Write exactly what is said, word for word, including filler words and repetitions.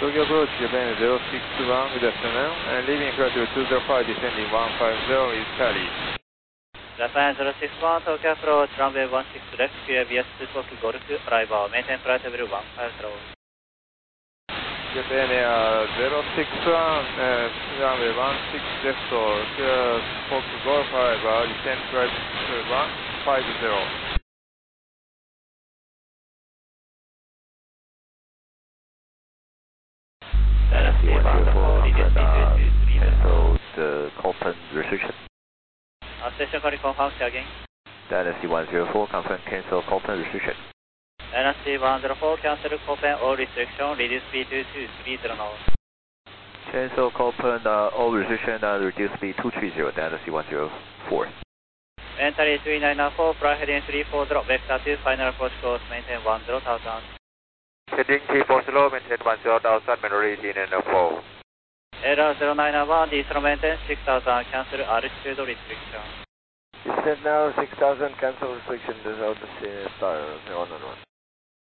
Tokyo approach Japan zero six one, good afternoon, and leaving flight two zero five, descending one five zero is Charlie. Japan zero six one, Tokyo approach, runway one six left, Q A B S two Tokyo Golf, arrival, maintain flight level one five zero. Japan Air zero six one, uh, runway one six left, here Tokyo Golf, arrival, descend flight one five zero. Cancel the Copen restriction. Uh, station calling confirm, say again. Dynasty one zero four, confirm cancel Copen restriction. Dynasty one zero four, cancel Copen all restriction, reduce speed to two three zero knots. Cancel Copen uh, all restriction and reduce speed two three zero, Dynasty one zero four. Entry three nine nine four, fly heading three four zero, vector two, final approach course, maintain one zero thousand. Heading three four zero, maintain one zero thousand, manually in and four. Error zero nine nine one, diesel maintain six thousand, cancel altitude restriction. Descend now six thousand, cancel restriction, this is out the star zero nine one.